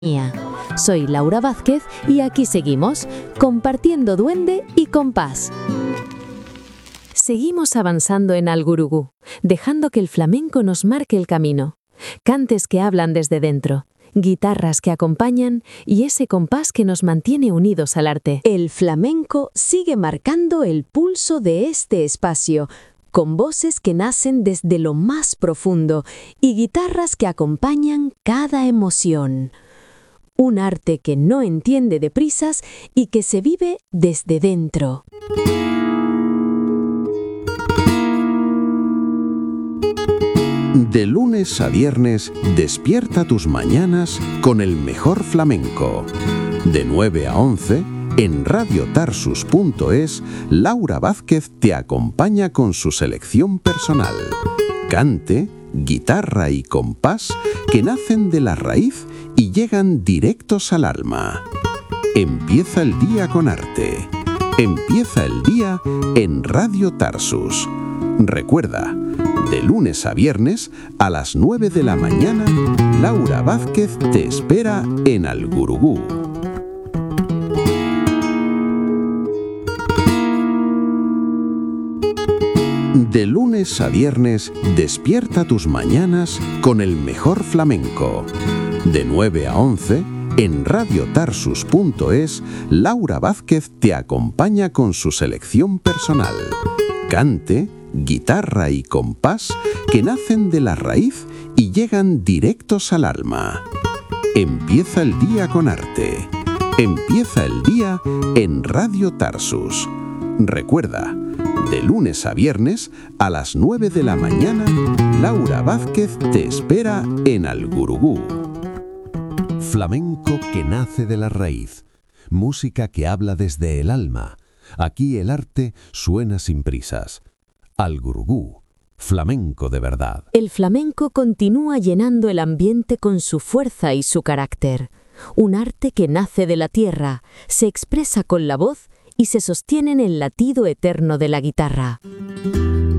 Soy Laura Vázquez y aquí seguimos, compartiendo duende y compás. Seguimos avanzando en Algurugú, dejando que el flamenco nos marque el camino. Cantes que hablan desde dentro, guitarras que acompañan y ese compás que nos mantiene unidos al arte. El flamenco sigue marcando el pulso de este espacio, con voces que nacen desde lo más profundo y guitarras que acompañan cada emoción. Un arte que no entiende de prisas y que se vive desde dentro. De lunes a viernes, despierta tus mañanas con el mejor flamenco. De 9 a 11, en radiotarsus.es, Laura Vázquez te acompaña con su selección personal. Cante, guitarra y compás que nacen de la raíz y llegan directos al alma. Empieza el día con arte. Empieza el día en Radio Tarsus. Recuerda, de lunes a viernes a las 9 de la mañana, Laura Vázquez te espera en Algurugú. De lunes a viernes, despierta tus mañanas con el mejor flamenco. De 9 a 11, en radiotarsus.es, Laura Vázquez te acompaña con su selección personal. Cante, guitarra y compás que nacen de la raíz y llegan directos al alma. Empieza el día con arte. Empieza el día en Radio Tarsus. Recuerda, de lunes a viernes a las 9 de la mañana, Laura Vázquez te espera en Algurugú. Flamenco que nace de la raíz. Música que habla desde el alma. Aquí el arte suena sin prisas. Algurugú, flamenco de verdad. El flamenco continúa llenando el ambiente con su fuerza y su carácter. Un arte que nace de la tierra, se expresa con la voz y se sostiene en el latido eterno de la guitarra.